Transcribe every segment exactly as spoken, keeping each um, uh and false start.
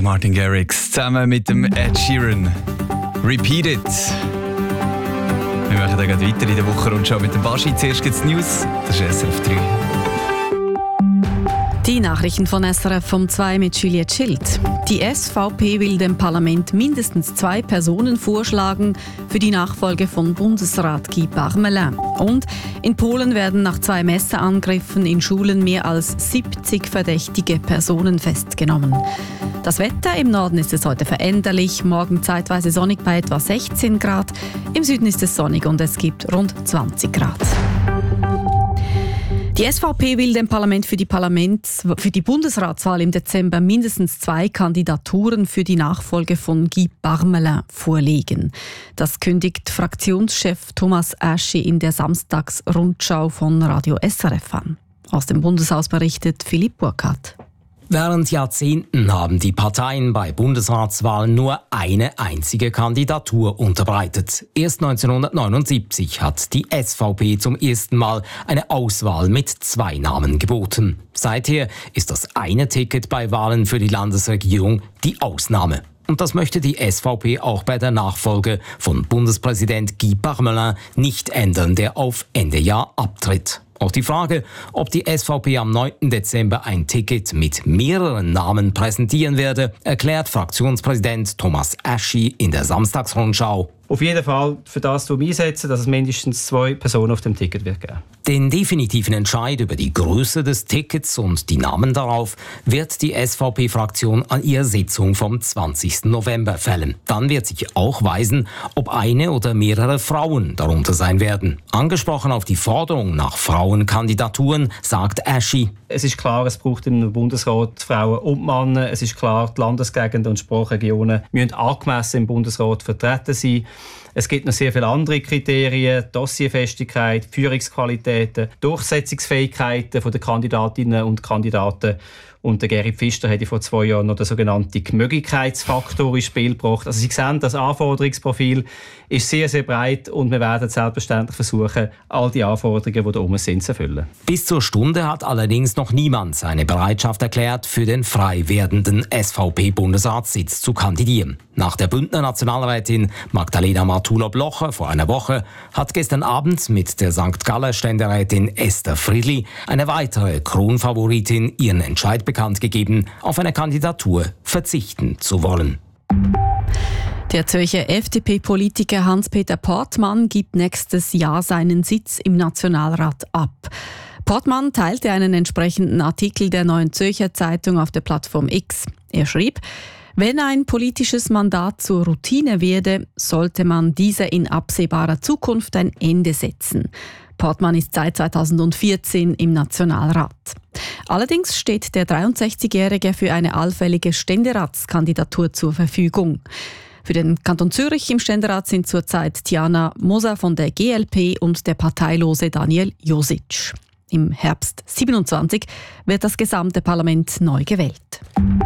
der Martin Garrix zusammen mit dem Ed Sheeran. Repeat it. Wir machen dann gleich weiter in der Woche und schauen mit dem Baschi. Zuerst gibt es News, das ist S R F drei. Die Nachrichten von S R F um zwei mit Juliette Schild. Die S V P will dem Parlament mindestens zwei Personen vorschlagen für die Nachfolge von Bundesrat Guy Parmelin. Und in Polen werden nach zwei Messerangriffen in Schulen mehr als siebzig verdächtige Personen festgenommen. Das Wetter: im Norden ist es heute veränderlich, morgen zeitweise sonnig bei etwa sechzehn Grad. Im Süden ist es sonnig und es gibt rund zwanzig Grad. Die S V P will dem Parlament für die, Parlaments- für die Bundesratswahl im Dezember mindestens zwei Kandidaturen für die Nachfolge von Guy Parmelin vorlegen. Das kündigt Fraktionschef Thomas Aschi in der Samstagsrundschau von Radio S R F an. Aus dem Bundeshaus berichtet Philipp Burkhardt. Während Jahrzehnten haben die Parteien bei Bundesratswahlen nur eine einzige Kandidatur unterbreitet. Erst neunzehnhundertneunundsiebzig hat die S V P zum ersten Mal eine Auswahl mit zwei Namen geboten. Seither ist das eine Ticket bei Wahlen für die Landesregierung die Ausnahme. Und das möchte die S V P auch bei der Nachfolge von Bundespräsident Guy Parmelin nicht ändern, der auf Ende Jahr abtritt. Auch die Frage, ob die S V P am neunten Dezember ein Ticket mit mehreren Namen präsentieren werde, erklärt Fraktionspräsident Thomas Aschi in der Samstagsrundschau. Auf jeden Fall für das zu einsetzen, dass es mindestens zwei Personen auf dem Ticket wird geben. Den definitiven Entscheid über die Größe des Tickets und die Namen darauf wird die S V P-Fraktion an ihrer Sitzung vom zwanzigsten November fällen. Dann wird sich auch weisen, ob eine oder mehrere Frauen darunter sein werden. Angesprochen auf die Forderung nach Frauenkandidaturen sagt Aschi: Es ist klar, es braucht im Bundesrat Frauen und Männer. Es ist klar, die Landesgegenden und Sprachregionen müssen angemessen im Bundesrat vertreten sein. Es gibt noch sehr viele andere Kriterien: Dossierfestigkeit, Führungsqualitäten, Durchsetzungsfähigkeiten der Kandidatinnen und Kandidaten. Und der Gerrit Pfister hat vor zwei Jahren noch den sogenannten Gemöglichkeitsfaktor ins Spiel gebracht. Also Sie sehen, das Anforderungsprofil ist sehr, sehr breit und wir werden selbstverständlich versuchen, all die Anforderungen, die da oben sind, zu erfüllen. Bis zur Stunde hat allerdings noch niemand seine Bereitschaft erklärt, für den frei werdenden S V P-Bundesratssitz zu kandidieren. Nach der Bündner Nationalrätin Magdalena Martula-Blocher vor einer Woche hat gestern Abend mit der Sankt Galler Ständerätin Esther Friedli eine weitere Kronfavoritin ihren Entscheid bekannt gegeben, auf eine Kandidatur verzichten zu wollen. Der Zürcher F D P-Politiker Hans-Peter Portmann gibt nächstes Jahr seinen Sitz im Nationalrat ab. Portmann teilte einen entsprechenden Artikel der Neuen Zürcher Zeitung auf der Plattform X. Er schrieb: Wenn ein politisches Mandat zur Routine werde, sollte man dieser in absehbarer Zukunft ein Ende setzen. Portmann ist seit zweitausendvierzehn im Nationalrat. Allerdings steht der dreiundsechzigjährige für eine allfällige Ständeratskandidatur zur Verfügung. Für den Kanton Zürich im Ständerat sind zurzeit Tiana Moser von der G L P und der parteilose Daniel Josic. Im Herbst siebenundzwanzig wird das gesamte Parlament neu gewählt.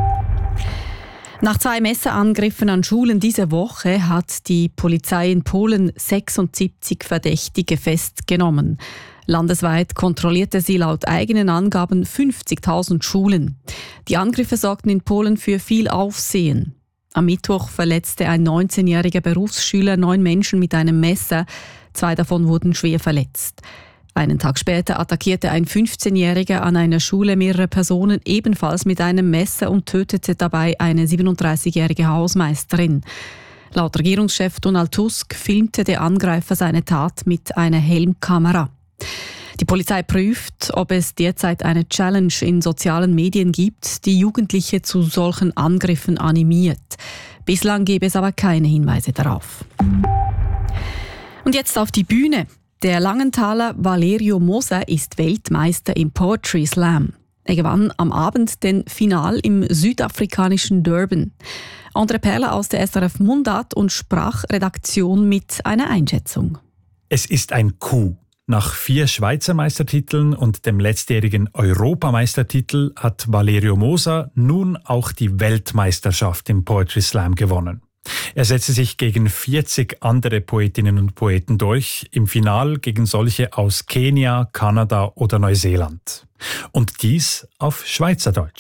Nach zwei Messerangriffen an Schulen diese Woche hat die Polizei in Polen sechsundsiebzig Verdächtige festgenommen. Landesweit kontrollierte sie laut eigenen Angaben fünfzigtausend Schulen. Die Angriffe sorgten in Polen für viel Aufsehen. Am Mittwoch verletzte ein neunzehnjähriger Berufsschüler neun Menschen mit einem Messer. Zwei davon wurden schwer verletzt. Einen Tag später attackierte ein fünfzehnjähriger an einer Schule mehrere Personen ebenfalls mit einem Messer und tötete dabei eine siebenunddreißigjährige Hausmeisterin. Laut Regierungschef Donald Tusk filmte der Angreifer seine Tat mit einer Helmkamera. Die Polizei prüft, ob es derzeit eine Challenge in sozialen Medien gibt, die Jugendliche zu solchen Angriffen animiert. Bislang gebe es aber keine Hinweise darauf. Und jetzt auf die Bühne. Der Langenthaler Valerio Moser ist Weltmeister im Poetry Slam. Er gewann am Abend den Final im südafrikanischen Durban. Andre Perler aus der S R F Mundart- und Sprachredaktion mit einer Einschätzung. Es ist ein Coup. Nach vier Schweizer Meistertiteln und dem letztjährigen Europameistertitel hat Valerio Moser nun auch die Weltmeisterschaft im Poetry Slam gewonnen. Er setzte sich gegen vierzig andere Poetinnen und Poeten durch, im Final gegen solche aus Kenia, Kanada oder Neuseeland. Und dies auf Schweizerdeutsch.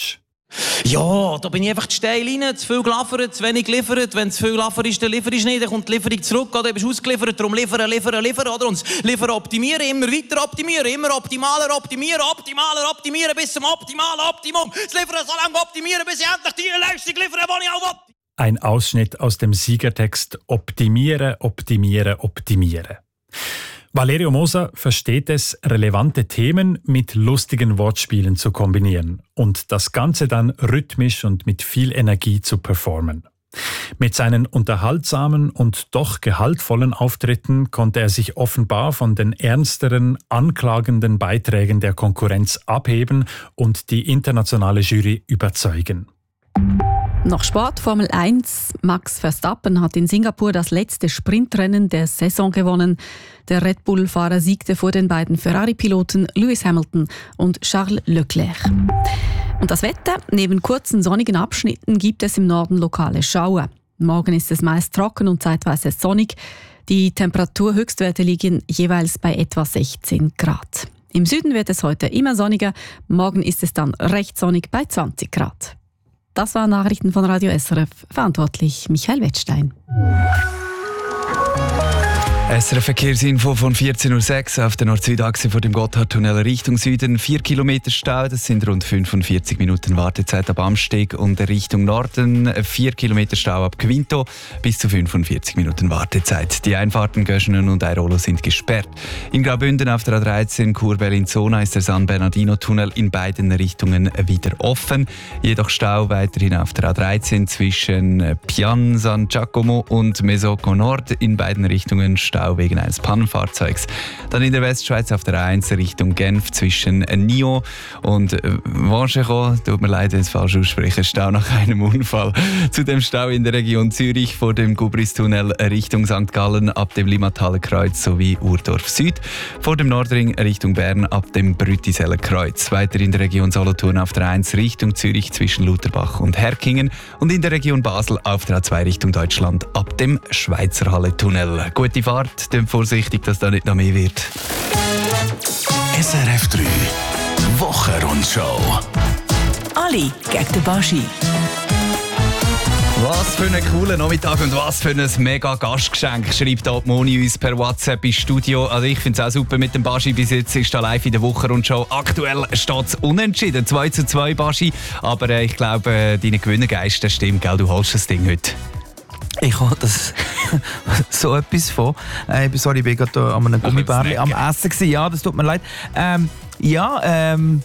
Ja, da bin ich einfach zu steil rein, zu viel geliefert, zu wenig geliefert. Wenn zu viel geliefert ist, dann liefere ich nicht, dann kommt die Lieferung zurück, oder? Dann bist du ausgeliefert, darum liefern, liefern, liefern, oder? Und liefern, optimieren, immer weiter optimieren, immer optimaler optimieren, optimaler optimieren, bis zum optimalen Optimum. Das Liefern so lange optimieren, bis ich endlich die Leistung liefere, die ich auch will. Ein Ausschnitt aus dem Siegertext Optimieren, Optimieren, Optimieren. Valerio Moser versteht es, relevante Themen mit lustigen Wortspielen zu kombinieren und das Ganze dann rhythmisch und mit viel Energie zu performen. Mit seinen unterhaltsamen und doch gehaltvollen Auftritten konnte er sich offenbar von den ernsteren, anklagenden Beiträgen der Konkurrenz abheben und die internationale Jury überzeugen. Noch Sport, Formel eins. Max Verstappen hat in Singapur das letzte Sprintrennen der Saison gewonnen. Der Red Bull-Fahrer siegte vor den beiden Ferrari-Piloten Lewis Hamilton und Charles Leclerc. Und das Wetter? Neben kurzen sonnigen Abschnitten gibt es im Norden lokale Schauer. Morgen ist es meist trocken und zeitweise sonnig. Die Temperaturhöchstwerte liegen jeweils bei etwa sechzehn Grad. Im Süden wird es heute immer sonniger. Morgen ist es dann recht sonnig bei zwanzig Grad. Das waren Nachrichten von Radio S R F. Verantwortlich Michael Wettstein. S R F-Verkehrsinfo von vierzehn Uhr sechs auf der Nord-Süd-Achse vor dem Gotthardtunnel Richtung Süden. vier Kilometer Stau, das sind rund fünfundvierzig Minuten Wartezeit ab Amsteg und Richtung Norden. vier Kilometer Stau ab Quinto, bis zu fünfundvierzig Minuten Wartezeit. Die Einfahrten Göschenen und Airolo sind gesperrt. In Graubünden auf der A dreizehn Chur-Bellinzona ist der San Bernardino-Tunnel in beiden Richtungen wieder offen. Jedoch Stau weiterhin auf der A dreizehn zwischen Pian San Giacomo und Mesocco Nord in beiden Richtungen Stau wegen eines Pannenfahrzeugs. Dann in der Westschweiz auf der A eins Richtung Genf zwischen Nio und Vangeco, tut mir leid, wenn ich es falsch ausspreche, Stau nach einem Unfall. Zudem Stau in der Region Zürich vor dem Gubristunnel Richtung Sankt Gallen ab dem Limmataler Kreuz sowie Urdorf Süd. Vor dem Nordring Richtung Bern ab dem Brütiseller Kreuz. Weiter in der Region Solothurn auf der A eins Richtung Zürich zwischen Lutherbach und Herkingen und in der Region Basel auf der A zwei Richtung Deutschland ab dem Schweizerhalle-Tunnel. Gute Fahrt. Dann vorsichtig, dass da nicht noch mehr wird. S R F drei Wochenrundschau. Ali gegen den Baschi. Was für einen coolen Nachmittag und was für ein mega Gastgeschenk, schreibt da Moni uns per WhatsApp ins Studio. Also ich finde es auch super mit dem Baschi. Bis jetzt ist da live in der Wochenrundschau. Aktuell steht es unentschieden, zwei zu zwei Baschi. Aber äh, ich glaube, äh, deine Gewinnergeist, das stimmt, gell? Du holst das Ding heute. Ich habe das so etwas von. Äh, sorry, ich war gerade an einem Gummibärchen am Essen gewesen. Ja, das tut mir leid. Ähm, ja, ähm,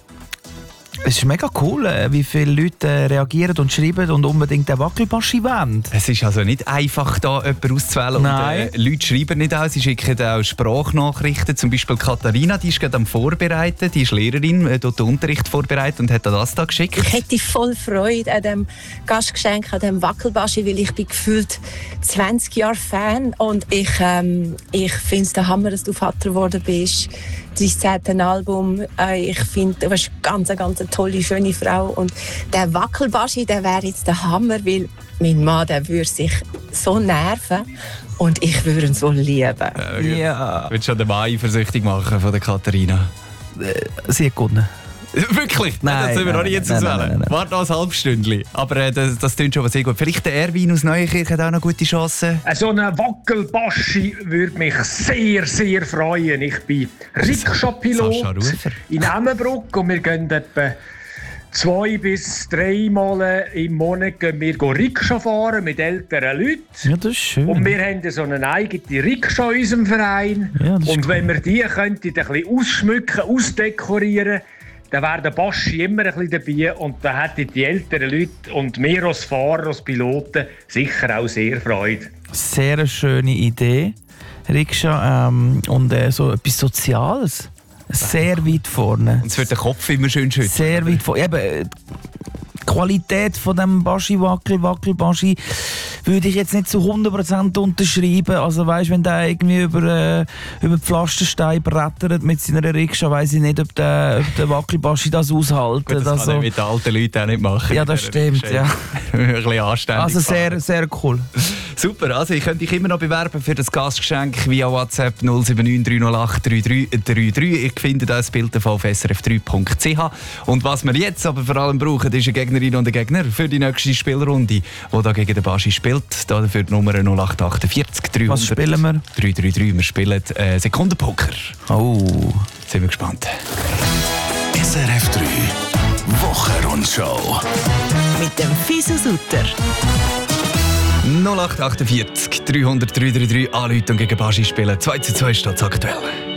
es ist mega cool, wie viele Leute reagieren und schreiben und unbedingt den Wackelbaschi wollen. Es ist also nicht einfach, da jemanden auszuwählen. Nein. Und, äh, Leute schreiben nicht auch, sie schicken auch Sprachnachrichten. Zum Beispiel Katharina, die ist gerade am Vorbereiten, die ist Lehrerin, äh, dort den Unterricht vorbereitet und hat das da geschickt. Ich hätte voll Freude an diesem Gastgeschenk, an diesem Wackelbaschi, weil ich bin gefühlt zwanzig Jahre Fan und ich, ähm, ich finde es der Hammer, dass du Vater geworden bist. Dein zehnte Album, äh, ich finde, du bist eine ganz, ganz eine tolle, schöne Frau und der Wackelbaschi, der wäre jetzt der Hammer, weil mein Mann, der würde sich so nerven und ich würde ihn so lieben. Äh, ja. Willst du schon den Mann eifersüchtig machen von der Katharina? Äh, sie hat gewonnen. Wirklich? Nein, das sind wir nein, noch nicht jetzt nein, auswählen. nein, nein, nein. Warte noch ein halbes Stündchen. Aber äh, das, das klingt schon sehr gut. Vielleicht der Erwin aus Neuenkirch hat auch noch gute Chancen. So ein Wackelbaschi würde mich sehr, sehr freuen. Ich bin Rikscha-Pilot in Emmenbruck und wir gehen etwa zwei bis drei Mal im Monat gehen wir Rikscha fahren mit älteren Leuten. Ja, das ist schön. Und wir haben so eine eigene Rikscha in unserem Verein. Ja, das ist und wenn cool. wir die könnten, ein bisschen ausschmücken, ausdekorieren, dann wäre der Baschi immer ein bisschen dabei und da hätten die älteren Leute und wir als Fahrer, als Piloten sicher auch sehr Freude. Sehr eine schöne Idee, Rikscha, ähm, und äh, so etwas Soziales. Sehr weit vorne. Und es wird der Kopf immer schön schützen. Sehr weit vorne. Eben, die Qualität von dem Baschi Wackel Wackel Baschi würde ich jetzt nicht zu hundert Prozent unterschreiben. Also weißt, wenn der irgendwie über, äh, über die Pflastersteine brettert mit seiner Rikscha, weiss ich nicht, ob der, ob der Wackel Baschi das aushalten. Gut, das also, kann er mit den alten Leuten auch nicht machen. Ja, das stimmt, ja. Ein bisschen anständig. Also sehr, sehr cool. Super, also ich könnte dich immer noch bewerben für das Gastgeschenk via WhatsApp null sieben neun drei null acht drei drei drei drei. Ich finde das Bild davon auf s r f drei punkt c h. Und was wir jetzt aber vor allem brauchen, ist eine Gegnerin und ein Gegner für die nächste Spielrunde, die da gegen den Baschi spielt. Dafür die Nummer null acht acht vier drei Was spielen wir? drei drei drei. Wir spielen äh, Sekundenpoker. Oh. Sind wir gespannt. S R F drei Wochenrundschau. Mit dem Fisu Sutter. null acht acht vier drei drei drei drei anrufen und gegen Baschi spielen. zwei zu zwei steht es aktuell.